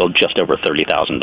Well, just over $30,000.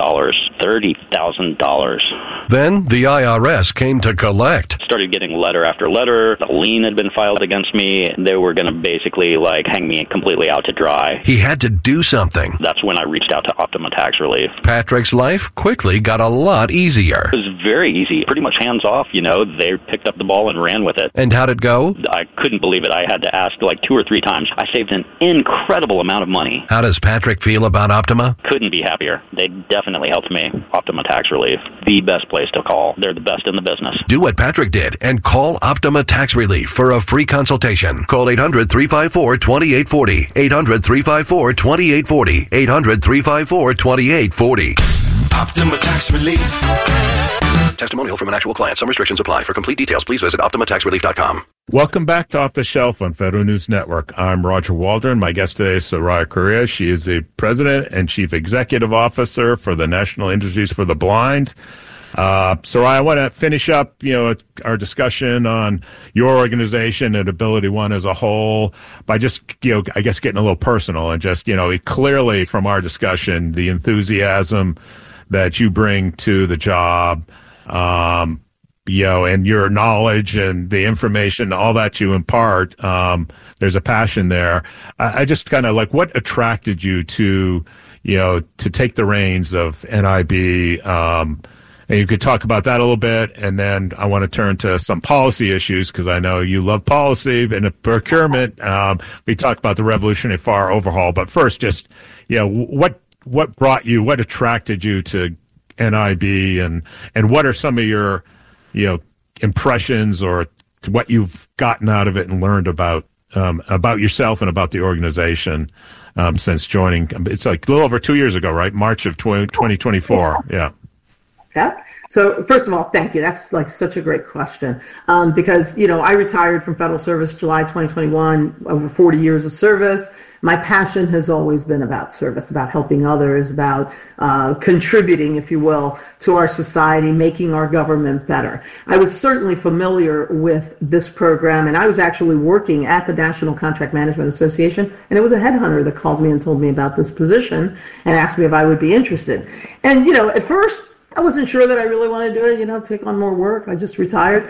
$30,000. Then the IRS came to collect. Started getting letter after letter. A lien had been filed against me. They were going to basically hang me completely out to dry. He had to do something. That's when I reached out to Optima Tax Relief. Patrick's life quickly got a lot easier. It was very easy, pretty much hands off. They picked up the ball and ran with it. And how'd it go? I couldn't believe it. I had to ask 2 or 3 times. I saved an incredible amount of money. How does Patrick feel about Optima? Couldn't be happier. They definitely helped me. Optima Tax Relief, the best place to call. They're the best in the business. Do what Patrick did and call Optima Tax Relief for a free consultation. Call 800-354-2840. 800-354-2840. 800-354-2840. Optima Tax Relief. Testimonial from an actual client. Some restrictions apply. For complete details, please visit OptimaTaxRelief.com. Welcome back to Off the Shelf on Federal News Network. I'm Roger Waldron. My guest today is Soraya Correa. She is the President and Chief Executive Officer for the National Industries for the Blind. Soraya, I want to finish up, our discussion on your organization and Ability One as a whole by just, I guess getting a little personal and just, clearly from our discussion, the enthusiasm that you bring to the job, and your knowledge and the information, all that you impart, there's a passion there. I just kind of what attracted you to take the reins of NIB, and you could talk about that a little bit, and then I want to turn to some policy issues because I know you love policy and procurement. We talked about the Revolutionary Fire overhaul, but first, just what attracted you to NIB, and what are some of your impressions or what you've gotten out of it and learned about yourself and about the organization since joining? It's a little over 2 years ago, right? March of 2024. Yeah. Yeah. So first of all, thank you. That's such a great question because, I retired from federal service July 2021, over 40 years of service. My passion has always been about service, about helping others, about contributing, if you will, to our society, making our government better. I was certainly familiar with this program, and I was actually working at the National Contract Management Association, and it was a headhunter that called me and told me about this position and asked me if I would be interested. And, at first, I wasn't sure that I really wanted to do it, take on more work. I just retired.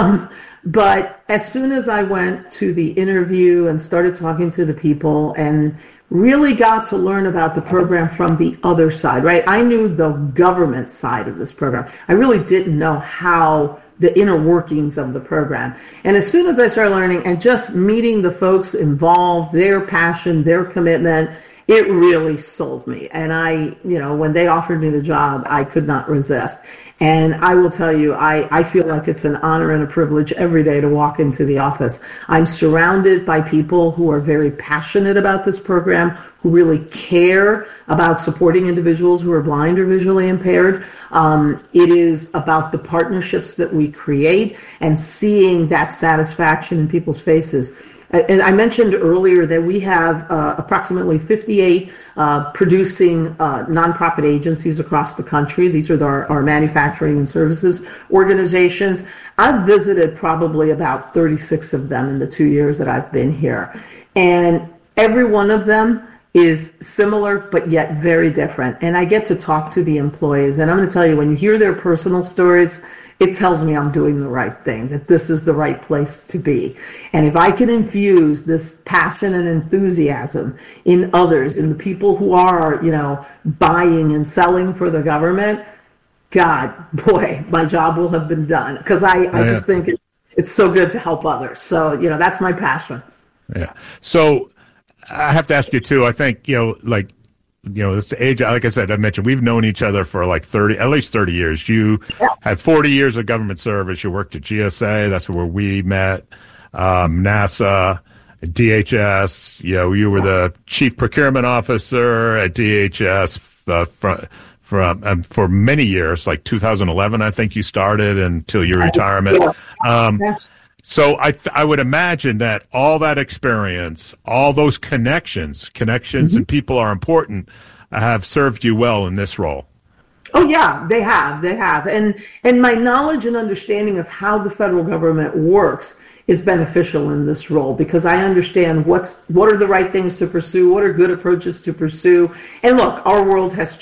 But as soon as I went to the interview and started talking to the people and really got to learn about the program from the other side, right? I knew the government side of this program. I really didn't know how the inner workings of the program. And as soon as I started learning and just meeting the folks involved, their passion, their commitment, it really sold me. And when they offered me the job, I could not resist. And I will tell you, I feel like it's an honor and a privilege every day to walk into the office. I'm surrounded by people who are very passionate about this program, who really care about supporting individuals who are blind or visually impaired. It is about the partnerships that we create and seeing that satisfaction in people's faces. And I mentioned earlier that we have approximately 58 producing nonprofit agencies across the country. These are our manufacturing and services organizations. I've visited probably about 36 of them in the 2 years that I've been here. And every one of them is similar, but yet very different. And I get to talk to the employees. And I'm going to tell you, when you hear their personal stories, it tells me I'm doing the right thing, that this is the right place to be. And if I can infuse this passion and enthusiasm in others, in the people who are, buying and selling for the government, God, boy, my job will have been done. Because I just think it's so good to help others. So, that's my passion. Yeah. So I have to ask you, too, I think, this age, like I said, I mentioned we've known each other for at least 30 years. You had 40 years of government service. You worked at GSA. That's where we met. NASA, DHS. You were the chief procurement officer at DHS for many years, like 2011, I think you started until your retirement. So I would imagine that all that experience, all those connections and people are important, have served you well in this role. Oh yeah, they have. And my knowledge and understanding of how the federal government works is beneficial in this role because I understand what are the right things to pursue, what are good approaches to pursue. And look, our world has